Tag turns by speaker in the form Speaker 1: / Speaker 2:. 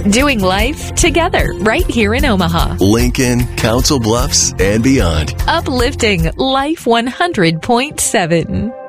Speaker 1: Doing life together right here in Omaha.
Speaker 2: Lincoln, Council Bluffs, and beyond.
Speaker 1: Uplifting Life 100.7.